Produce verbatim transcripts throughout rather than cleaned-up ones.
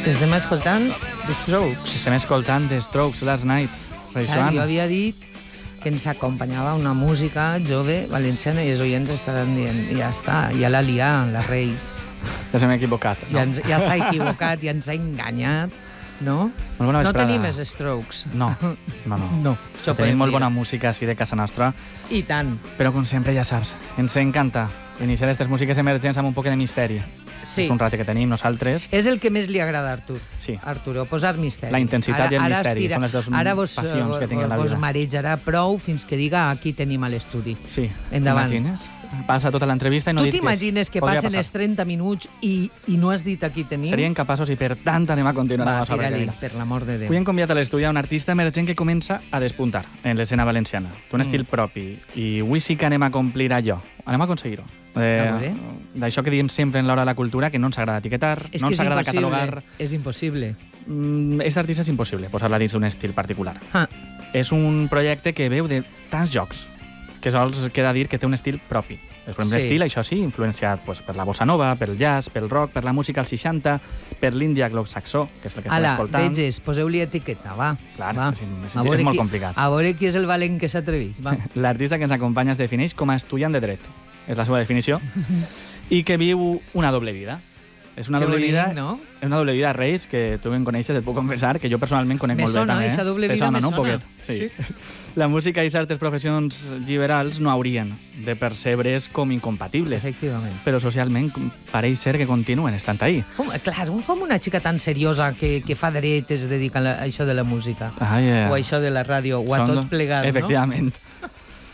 Estem escoltant The Strokes. Estem escoltant The Strokes, Last Night. Clar, jo havia dit que ens acompanyava una música jove valenciana i els oients estaran dient, ja està, ja la lià, la Reis. Ja s'hem equivocat. No? Ja, ens, ja s'ha equivocat, ja ens ha enganyat. No? No tenim els Strokes. No, no, no. no tenim molt bona música així de casa nostra. I tant. Però com sempre, ja saps, ens encanta iniciar aquestes músiques emergents amb un poc de misteri. Sí. És un rate que tenim nosaltres. És el que més li agrada a Artur. Sí. Arturo, posar misteri. La intensitat ara, i el misteri estira. són les dues ara vos, passions que tinc en la vida. Ara vos marejarà prou fins que diga aquí tenim a l'estudi. Sí. Endavant. T'imagines? Passa tota l'entrevista i no tu dit que... Tu t'imagines que passen passar. els trenta minuts i, i no has dit aquí tenim? Serien capaços i per tant anem a continuar. Va, tira-li, per l'amor de Déu. Avui hem convidat a l'estudi un artista emergent que comença a despuntar en l'escena valenciana. Té un mm. estil propi i avui sí que anem a complir allò. Anem a aconseguir-ho. Eh, D'això que diem sempre en l'hora de la cultura, que no ens agrada etiquetar, és no ens agrada catalogar... És impossible. Mm, és artista és impossible posar-la dins d'un estil particular. Ah. És un projecte que veu de tants jocs que sols queda dir que té un estil propi. És un sí. estil, això sí, influenciat pues, per la bossa nova, pel jazz, pel rock, per la música als seixanta, per l'índia anglosaxó, que és el que estem Ala, escoltant. Ala, veges, poseu-li etiqueta, va. Clar, va. és, és, és molt qui, complicat. A veure qui és el valent que s'atreveix, va. L'artista que ens acompanya es defineix com a estudiant de dret. És la seva definició. I que viu una doble vida. És una que doble bonic, vida, no? És una doble vida, Reis, que tu ben coneixes, et puc confessar, que jo personalment conec me molt sona, bé també. Esa doble Te vida sona, me no? sona. Un poquet. Sí. sí. La música i certes professions liberals no haurien de percebre's com incompatibles. Efectivament. Però socialment pareix ser que continuen estant ahí. Com, clar, com una xica tan seriosa que, que fa dret es dedica a, la, a això de la música. Ah, yeah. O a això de la ràdio, o a Són... tot plegat, Efectivament. no?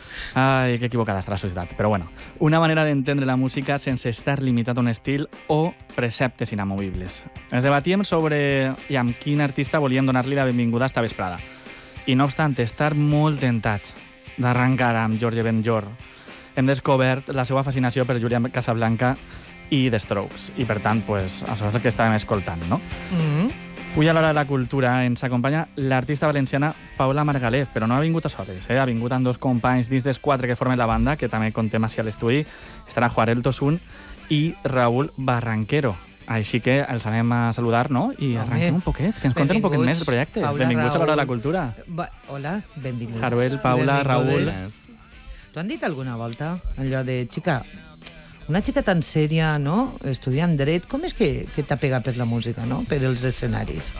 Ai, que equivocada està la societat. Però bueno, una manera d'entendre la música sense estar limitat a un estil o preceptes inamovibles. Ens debatíem sobre i amb quin artista volíem donar-li la benvinguda esta vesprada. I no obstant estar molt tentats d'arrencar amb Jorge Benjor, hem descobert la seva fascinació per Julián Casablanca i The Strokes. I per tant, pues, això és el que estàvem escoltant, no? Mm-hmm. Avui a l'hora de la cultura ens acompanya l'artista valenciana Paula Margalef, però no ha vingut a soles, eh? Ha vingut amb dos companys dins dels quatre que formen la banda, que també contem així a l'estudi. Estarà Juarel Tosun i Raúl Barranquero. Així que els anem a saludar, no? I arrenquem un poquet, que ens conten un poquet més del projecte. Paula, benvinguts Raúl. a l'hora de la cultura. Va, hola, benvinguts. Jaruel, Paula, Raúl. T'ho han dit alguna volta? Allò de, xica, una xica tan sèria, no? Estudiant dret, com és que, que t'ha pegat per la música, no? Per els escenaris.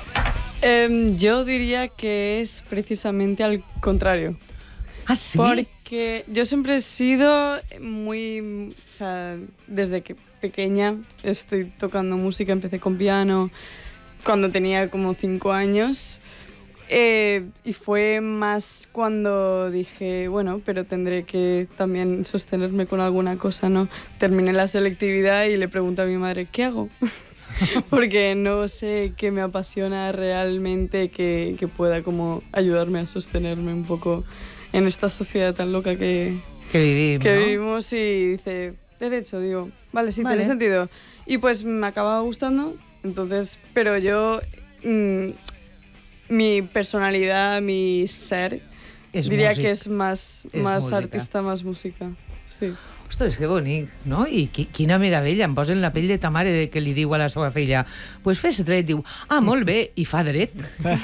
Eh, yo diría que es precisamente al contrario. ¿Ah, sí? Porque yo siempre he sido muy... O sea, desde que pequeña estoy tocando música, empecé con piano cuando tenía como cinco años. Eh, y fue más cuando dije, bueno, pero tendré que también sostenerme con alguna cosa, ¿no? Terminé la selectividad y le pregunto a mi madre, ¿qué hago? Porque no sé qué me apasiona realmente que, que pueda como ayudarme a sostenerme un poco en esta sociedad tan loca que, que vivimos, que ¿no? vivimos y dice, derecho, digo, vale, sí, vale. tiene sentido. Y pues me acaba gustando, entonces, pero yo... Mmm, mi personalidad, mi ser, es diría música. que es más, es más música. artista, más música. Sí. Ostres, que bonic, no? I qui, quina meravella, em posa en la pell de ta mare de que li diu a la seva filla, pues fes dret, diu, ah, molt bé, i fa dret.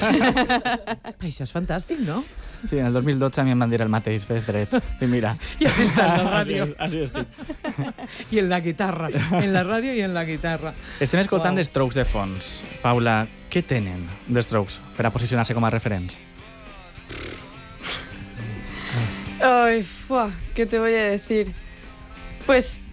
Això és fantàstic, no? Sí, en el dos mil dotze a mi em van dir el mateix, fes dret. I mira... I així està en la ràdio. Així estic. I en la guitarra, en la ràdio i en la guitarra. Estem escoltant wow. The Strokes de fons. Paula, què tenen The Strokes per a posicionar-se com a referents? Ay, fuah, ¿qué te voy a decir? Pues